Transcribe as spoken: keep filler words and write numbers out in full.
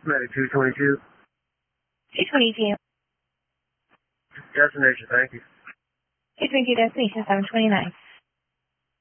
Medic two twenty-two. two twenty-two. Destination, thank you. two twenty-two, destination seven twenty-nine.